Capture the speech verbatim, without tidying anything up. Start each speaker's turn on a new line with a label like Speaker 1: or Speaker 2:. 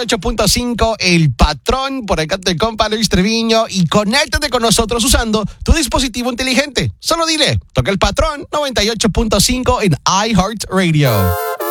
Speaker 1: ocho punto cinco, El Patrón, por acá te compa Luis Treviño, y conéctate con nosotros usando tu dispositivo inteligente. Solo dile, toca El Patrón noventa y ocho punto cinco en iHeartRadio.